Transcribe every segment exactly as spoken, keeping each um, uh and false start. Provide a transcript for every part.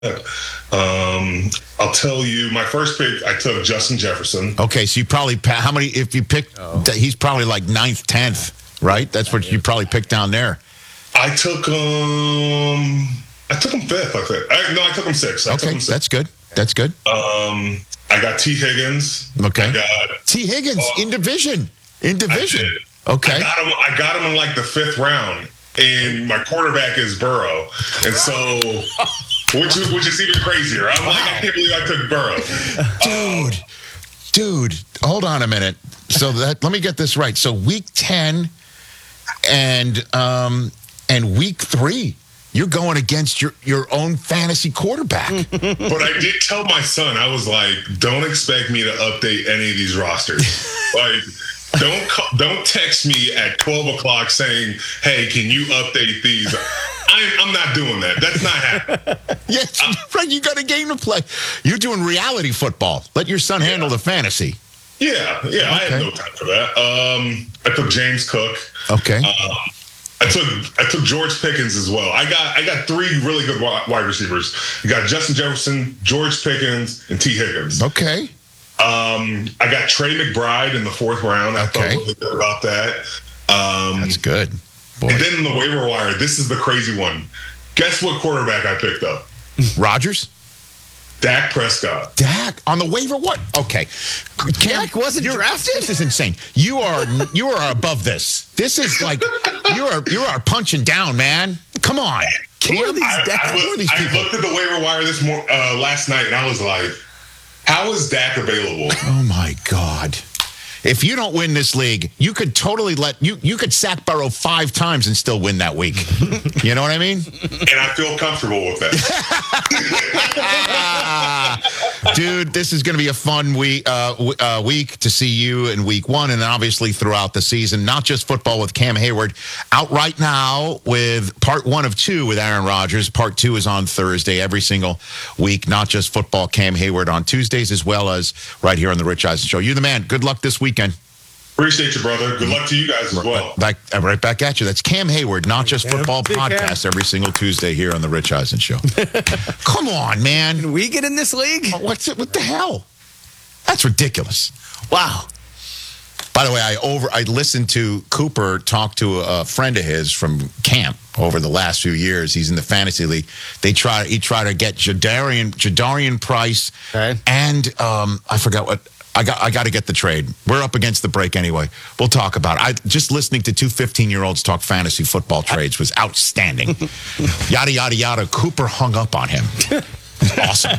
Um, I'll tell you, my first pick, I took Justin Jefferson. Okay, so you probably, how many, if you pick, oh. he's probably like ninth, tenth, right? That's what you probably picked down there. I took um, I took him fifth, I think. I, no, I took him sixth. I okay, took him sixth. That's good. That's good. Um, I got T. Higgins. Okay. I got, T. Higgins uh, in division. In division. Okay. I got him. I got him in like the fifth round, and my quarterback is Burrow, and so which is which is even crazier. I'm wow. like, I can't believe I took Burrow, dude. Um, dude, hold on a minute. So that let me get this right. So week ten and um and week three. You're going against your, your own fantasy quarterback. But I did tell my son, I was like, don't expect me to update any of these rosters. Like, don't call, don't text me at twelve o'clock saying, hey, can you update these? I, I'm not doing that. That's not happening. Yes, uh, right. You got a game to play. You're doing reality football. Let your son yeah. handle the fantasy. Yeah, yeah. Okay. I had no time for that. Um, I took James Cook. Okay. Um, I took I took George Pickens as well. I got I got three really good wide receivers. You got Justin Jefferson, George Pickens, and T. Higgins. Okay. Um, I got Trey McBride in the fourth round. I okay. felt really good about that. Um, That's good. Boy. And then in the waiver wire, this is the crazy one. Guess what quarterback I picked up? Rodgers? Dak Prescott. Dak on the waiver? What? Okay. Cam, Dak wasn't drafted? This is insane. You are you are above this. This is like you are you are punching down, man. Come on. Who are these, I, Dak, I, who are these people? I looked at the waiver wire this mor- uh, last night and I was like, how is Dak available? Oh my God. If you don't win this league, you could totally let you you could sack Burrow five times and still win that week. You know what I mean? And I feel comfortable with that. Dude, this is going to be a fun week uh, w- uh, week to see you in week one and obviously throughout the season. Not just football with Cam Hayward out right now with part one of two with Aaron Rodgers. Part two is on Thursday every single week. Not just football, Cam Hayward on Tuesdays as well as right here on the Rich Eisen Show. You're the man. Good luck this week. Weekend. Appreciate you, brother. Good luck to you guys as well. Back, right back at you. That's Cam Hayward, Not Just Football podcast every single Tuesday here on the Rich Eisen Show. Come on, man. Can we get in this league? What's it? What the hell? That's ridiculous. Wow. By the way, I over I listened to Cooper talk to a friend of his from camp over the last few years. He's in the fantasy league. They try he tried to get Jadarian Jadarian Price okay. and um, I forgot what. I got I got to get the trade. We're up against the break anyway. We'll talk about it. I, just listening to two fifteen-year-olds talk fantasy football trades was outstanding. Yada, yada, yada. Cooper hung up on him. Awesome.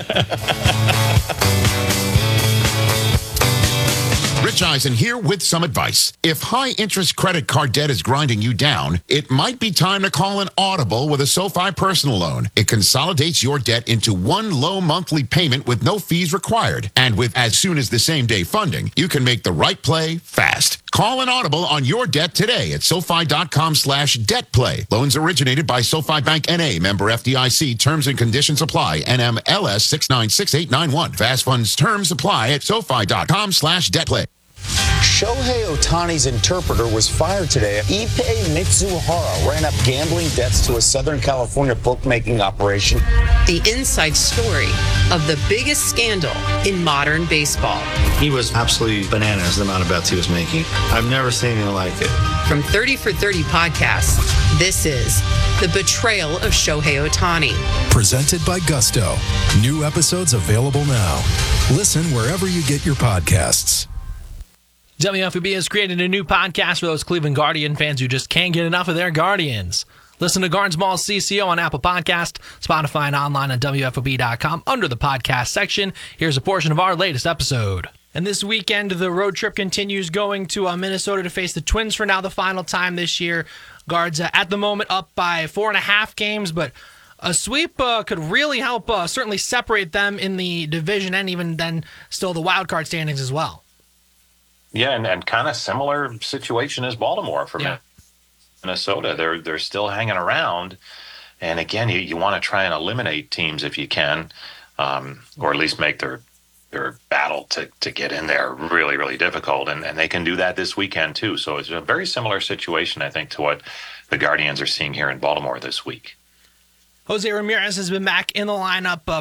Rich Eisen here with some advice. If high-interest credit card debt is grinding you down, it might be time to call an Audible with a SoFi personal loan. It consolidates your debt into one low monthly payment with no fees required. And with as soon as the same day funding, you can make the right play fast. Call an Audible on your debt today at SoFi.com slash debt play. Loans originated by SoFi Bank N A, member F D I C. Terms and conditions apply. N M L S six nine six eight nine one. Fast funds terms apply at SoFi.com slash debt play. Shohei Ohtani's interpreter was fired today. Ippei Mitsuhara ran up gambling debts to a Southern California bookmaking operation. The inside story of the biggest scandal in modern baseball. He was absolutely bananas the amount of bets he was making. I've never seen anything like it. From thirty for thirty podcasts, this is The Betrayal of Shohei Ohtani. Presented by Gusto. New episodes available now. Listen wherever you get your podcasts. W F U B has created a new podcast for those Cleveland Guardian fans who just can't get enough of their Guardians. Listen to Gardens Mall C C O on Apple Podcast, Spotify, and online at W F O B dot com under the podcast section. Here's a portion of our latest episode. And this weekend, the road trip continues going to uh, Minnesota to face the Twins for now the final time this year. Guards uh, at the moment up by four and a half games, but a sweep uh, could really help uh, certainly separate them in the division and even then still the wild card standings as well. Yeah, and, and kind of similar situation as Baltimore for yeah. Minnesota. They're they're still hanging around, and again, you, you want to try and eliminate teams if you can, um, or at least make their their battle to, to get in there really really difficult, and and they can do that this weekend too. So it's a very similar situation, I think, to what the Guardians are seeing here in Baltimore this week. Jose Ramirez has been back in the lineup uh,